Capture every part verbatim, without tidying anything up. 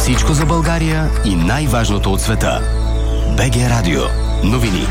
Всичко за България и най-важното от света. БГ Радио. Новини.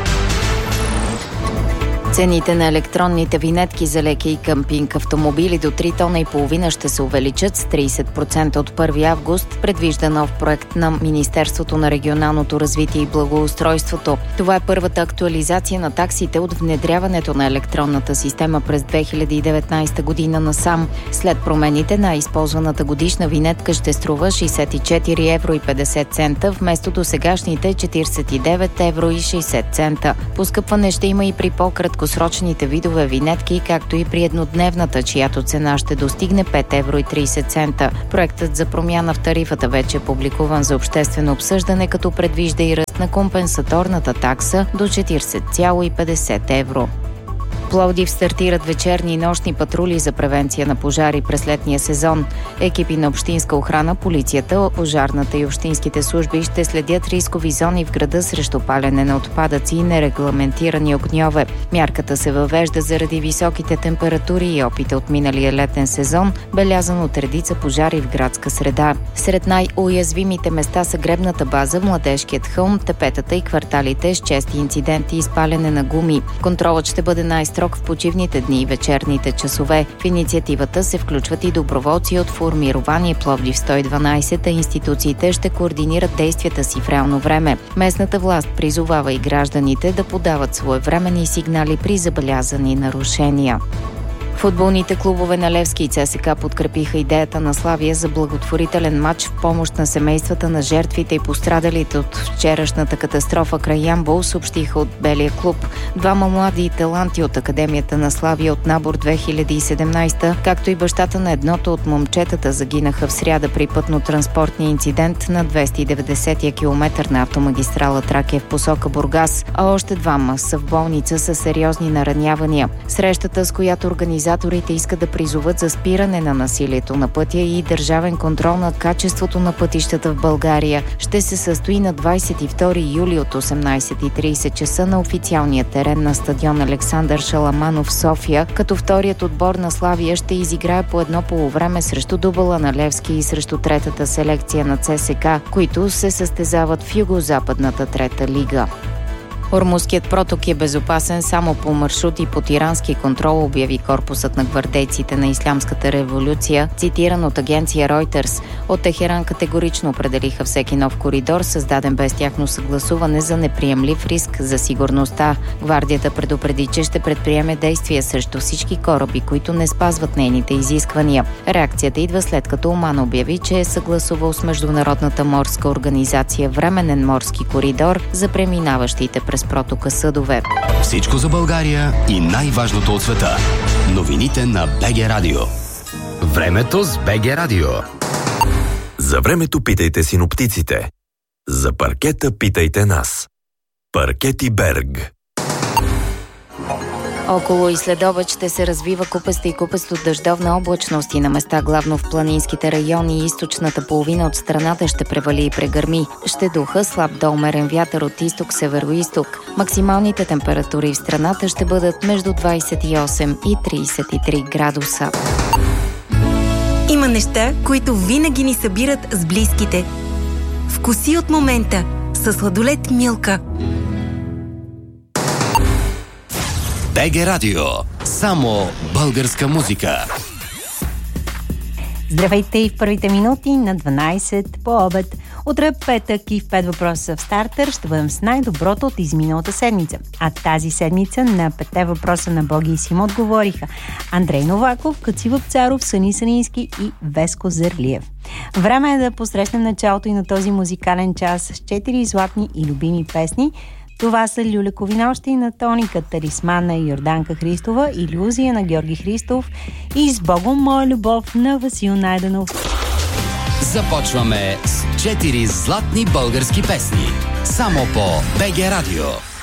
Цените на електронните винетки за леки и къмпинг автомобили до три тона и половина ще се увеличат с трийсет процента от първи август, предвижда нов проект на Министерството на регионалното развитие и благоустройството. Това е първата актуализация на таксите от внедряването на електронната система през две хиляди и деветнадесета година насам. След промените на използваната годишна винетка ще струва шейсет и четири евро и петдесет цента, вместо до сегашните четирийсет и девет евро и шейсет цента. Поскъпване ще има и при по-краткосрочните видове винетки, както и при еднодневната, чиято цена ще достигне пет евро и трийсет цента. Проектът за промяна в тарифата вече е публикуван за обществено обсъждане, като предвижда и ръст на компенсаторната такса до четирийсет цяло и петдесет евро. Пловдив стартират вечерни и нощни патрули за превенция на пожари през летния сезон. Екипи на общинска охрана, полицията, пожарната и общинските служби ще следят рискови зони в града срещу палене на отпадъци и нерегламентирани огньове. Мярката се въвежда заради високите температури и опита от миналия летен сезон, белязан от редица пожари в градска среда. Сред най-уязвимите места са гребната база, Младежкият хълм, тепетата и кварталите с чести инциденти и спалене на гуми. Контролът ще бъде най-строг в почивните дни и вечерните часове. В инициативата се включват и доброволци от формирование Пловдив сто и дванадесет, а институциите ще координират действията си в реално време. Местната власт призовава и гражданите да подават своевременни сигнали при забелязани нарушения. Футболните клубове на Левски и ЦСКА подкрепиха идеята на Славия за благотворителен матч в помощ на семействата на жертвите и пострадалите от вчерашната катастрофа край Ямбол, съобщиха от Белия клуб. Двама млади таланти от Академията на Славия от набор две хиляди и седемнадесета, както и бащата на едното от момчетата, загинаха в сряда при пътно-транспортния инцидент на двеста и деветдесетия километър на автомагистрала Тракия в посока Бургас, а още двама са в болница със сериозни наранявания. Срещата, с която организацията Организаторите искат да призоват за спиране на насилието на пътя и държавен контрол над качеството на пътищата в България, ще се състои на двадесет и втори юли от осемнадесет и тридесет часа на официалния терен на стадион Александър Шаламанов в София, като вторият отбор на Славия ще изиграе по едно полувреме срещу дубъла на Левски и срещу третата селекция на ЦСКА, които се състезават в югозападната трета лига. Ормузският проток е безопасен само по маршрут и под ирански контрол, обяви корпусът на гвардейците на Ислямската революция, цитиран от агенция Reuters. От Техеран категорично определиха всеки нов коридор, създаден без тяхно съгласуване, за неприемлив риск за сигурността. Гвардията предупреди, че ще предприеме действия срещу всички кораби, които не спазват нейните изисквания. Реакцията идва след като Оман обяви, че е съгласувал с Международната морска организация временен морски коридор за преминаващите през протока съдове. Всичко за България и най-важното от света. Новините на БГ Радио. Времето с БГ Радио. За времето питайте синоптиците. За паркета питайте нас. Паркети Берг. Около и следобед ще се развива купеста и купесто дъждовна облачност и на места главно в планинските райони и източната половина от страната ще превали и прегърми. Ще духа слаб до умерен вятър от изток, северо-изток. Максималните температури в страната ще бъдат между двадесет и осем и тридесет и три градуса. Има неща, които винаги ни събират с близките. Вкуси от момента със сладолед Милка. БГ Радио. Само българска музика. Здравейте и в първите минути на дванадесет по обед. Утре петък и в пет въпроса в стартер ще бъдем с най-доброто от изминалата седмица. А тази седмица на петте въпроса на Боги и Сим отговориха Андрей Новаков, Каци Вапцаров, Сани Санински и Веско Зерлиев. Време е да посрещнем началото и на този музикален час с четири златни и любими песни. Това са Люля Ковинощи на Тоника, Талисман на Йорданка Христова, Илюзия на Георги Христов и С Богом моя любов на Васил Найденов. Започваме с четири златни български песни. Само по БГ Радио.